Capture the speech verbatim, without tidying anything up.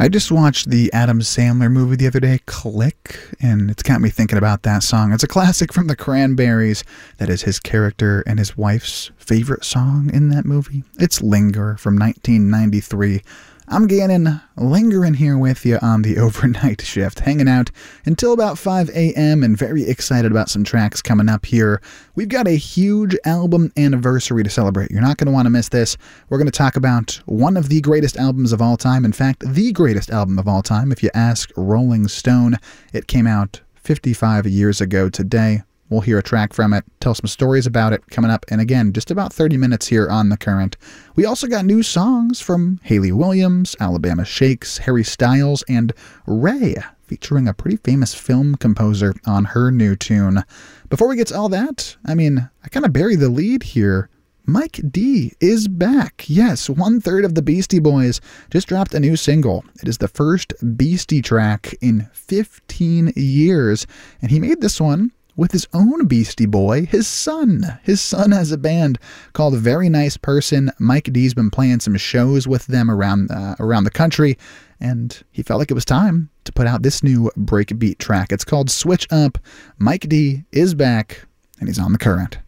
I just watched the Adam Sandler movie the other day, Click, and it's got me thinking about that song. It's a classic from the Cranberries that is his character and his wife's favorite song in that movie. It's Linger from nineteen ninety-three. I'm Gannon, lingering here with you on the overnight shift, hanging out until about five a.m. and very excited about some tracks coming up here. We've got a huge album anniversary to celebrate. You're not going to want to miss this. We're going to talk about one of the greatest albums of all time. In fact, the greatest album of all time. If you ask Rolling Stone, it came out fifty-five years ago today. We'll hear a track from it, tell some stories about it coming up, and again, just about thirty minutes here on The Current. We also got new songs from Hayley Williams, Alabama Shakes, Harry Styles, and Ray, featuring a pretty famous film composer on her new tune. Before we get to all that, I mean, I kind of bury the lead here. Mike D is back. Yes, one-third of the Beastie Boys just dropped a new single. It is the first Beastie track in fifteen years, and he made this one with his own Beastie Boy, his son. His son has a band called Very Nice Person. Mike D's been playing some shows with them around uh, around the country, and he felt like it was time to put out this new breakbeat track. It's called Switch Up. Mike D is back, and he's on The Current.